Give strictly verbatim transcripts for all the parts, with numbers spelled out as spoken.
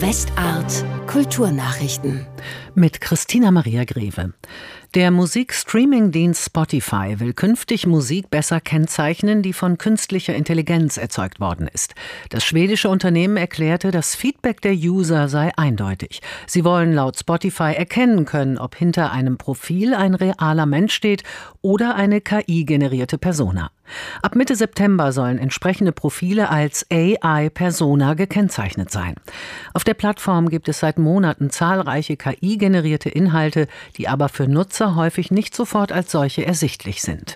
Westart Kulturnachrichten mit Christina Maria Greve. Der Musikstreaming-Dienst Spotify will künftig Musik besser kennzeichnen, die von künstlicher Intelligenz erzeugt worden ist. Das schwedische Unternehmen erklärte, das Feedback der User sei eindeutig. Sie wollen laut Spotify erkennen können, ob hinter einem Profil ein realer Mensch steht oder eine K I-generierte Persona. Ab Mitte September sollen entsprechende Profile als A I-Persona gekennzeichnet sein. Auf der Plattform gibt es seit Monaten zahlreiche K I-generierte Inhalte, die aber für Nutzer häufig nicht sofort als solche ersichtlich sind.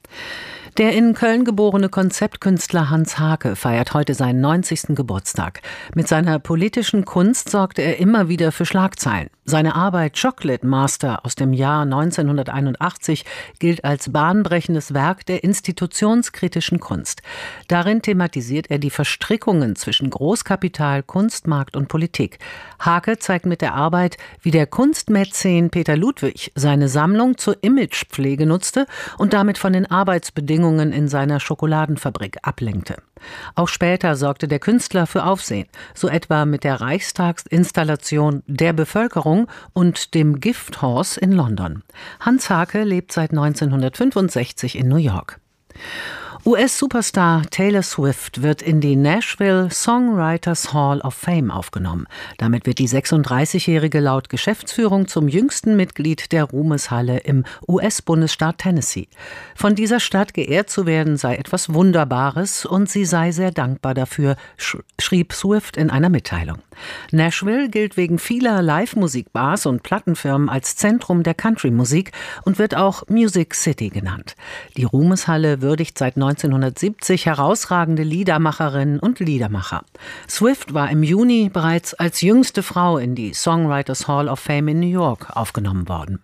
Der in Köln geborene Konzeptkünstler Hans Haacke feiert heute seinen neunzigsten Geburtstag. Mit seiner politischen Kunst sorgte er immer wieder für Schlagzeilen. Seine Arbeit Chocolate Master aus dem Jahr neunzehnhunderteinundachtzig gilt als bahnbrechendes Werk der institutionskritischen Kunst. Darin thematisiert er die Verstrickungen zwischen Großkapital, Kunstmarkt und Politik. Haacke zeigt mit der Arbeit, wie der Kunstmäzen Peter Ludwig seine Sammlung zur Imagepflege nutzte und damit von den Arbeitsbedingungen in seiner Schokoladenfabrik ablenkte. Auch später sorgte der Künstler für Aufsehen, so etwa mit der Reichstagsinstallation Der Bevölkerung und dem Gift Horse in London. Hans Haacke lebt seit neunzehnhundertfünfundsechzig in New York. U S-Superstar Taylor Swift wird in die Nashville Songwriters Hall of Fame aufgenommen. Damit wird die sechsunddreißigjährige laut Geschäftsführung zum jüngsten Mitglied der Ruhmeshalle im U S-Bundesstaat Tennessee. Von dieser Stadt geehrt zu werden sei etwas Wunderbares und sie sei sehr dankbar dafür, schrieb Swift in einer Mitteilung. Nashville gilt wegen vieler Live-Musikbars und Plattenfirmen als Zentrum der Country-Musik und wird auch Music City genannt. Die Ruhmeshalle würdigt seit neunzehnhundertsiebzig herausragende Liedermacherinnen und Liedermacher. Swift war im Juni bereits als jüngste Frau in die Songwriters Hall of Fame in New York aufgenommen worden.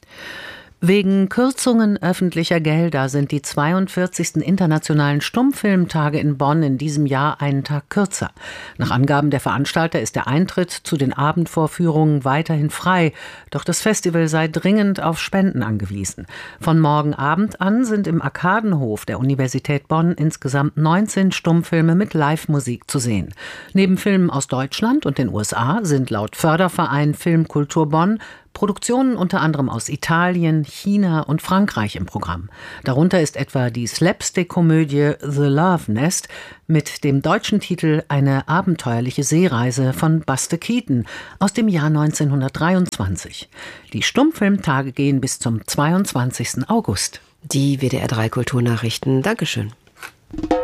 Wegen Kürzungen öffentlicher Gelder sind die zweiundvierzigsten Internationalen Stummfilmtage in Bonn in diesem Jahr einen Tag kürzer. Nach Angaben der Veranstalter ist der Eintritt zu den Abendvorführungen weiterhin frei, doch das Festival sei dringend auf Spenden angewiesen. Von morgen Abend an sind im Arkadenhof der Universität Bonn insgesamt neunzehn Stummfilme mit Live-Musik zu sehen. Neben Filmen aus Deutschland und den U S A sind laut Förderverein Filmkultur Bonn Produktionen unter anderem aus Italien, China und Frankreich im Programm. Darunter ist etwa die Slapstick-Komödie The Love Nest mit dem deutschen Titel Eine abenteuerliche Seereise von Buster Keaton aus dem Jahr neunzehnhundertdreiundzwanzig. Die Stummfilmtage gehen bis zum zweiundzwanzigsten August. Die W D R drei Kulturnachrichten. Dankeschön.